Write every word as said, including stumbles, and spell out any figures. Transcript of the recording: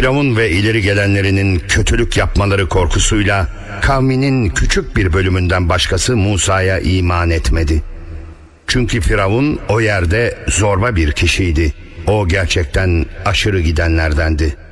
Firavun ve ileri gelenlerinin kötülük yapmaları korkusuyla kavminin küçük bir bölümünden başkası Musa'ya iman etmedi. Çünkü Firavun o yerde zorba bir kişiydi. O gerçekten aşırı gidenlerdendi.